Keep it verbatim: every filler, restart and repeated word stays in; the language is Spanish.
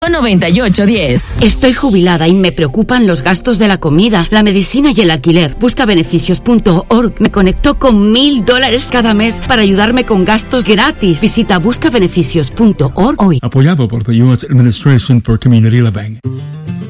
noventa y ocho diez. Estoy jubilada y me preocupan los gastos de la comida, la medicina y el alquiler. Busca Beneficios punto org me conectó con mil dólares cada mes para ayudarme con gastos gratis. Visita Busca Beneficios punto org hoy. Apoyado por the U S Administration for Community Living.